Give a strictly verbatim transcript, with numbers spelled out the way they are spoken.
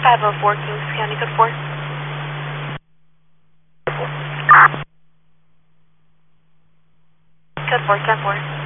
five oh four, Kings County, code four. Code four, ten four.